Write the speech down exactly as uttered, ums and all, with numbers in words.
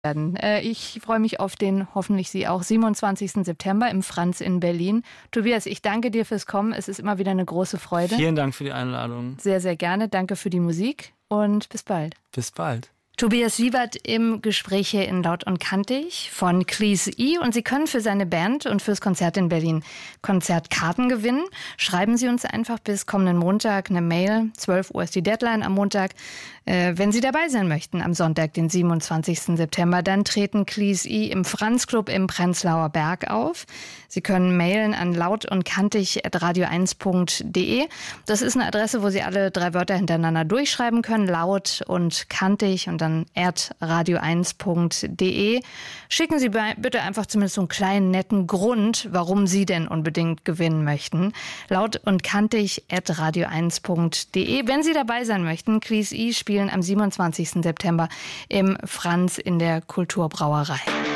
werden. Ich freue mich auf den, hoffentlich Sie auch, siebenundzwanzigsten September im Franz in Berlin. Tobias, ich danke dir fürs Kommen. Es ist immer wieder eine große Freude. Vielen Dank für die Einladung. Sehr, sehr gerne. Danke für die Musik und bis bald. Bis bald. Tobias Siebert im Gespräch hier in Laut und Kantig von Cleese E. Und Sie können für seine Band und fürs Konzert in Berlin Konzertkarten gewinnen. Schreiben Sie uns einfach bis kommenden Montag eine Mail. zwölf Uhr ist die Deadline am Montag. Äh, wenn Sie dabei sein möchten am Sonntag, den siebenundzwanzigsten September, dann treten Cleese E. im Franz Club im Prenzlauer Berg auf. Sie können mailen an laut und kantig at radio eins punkt de. Das ist eine Adresse, wo Sie alle drei Wörter hintereinander durchschreiben können. Laut und kantig und dann at radio eins punkt de. Schicken Sie bitte einfach zumindest so einen kleinen, netten Grund, warum Sie denn unbedingt gewinnen möchten. Laut und kantig at radio eins punkt de. Wenn Sie dabei sein möchten, Cleese E. spielen am siebenundzwanzigsten September im Franz in der Kulturbrauerei.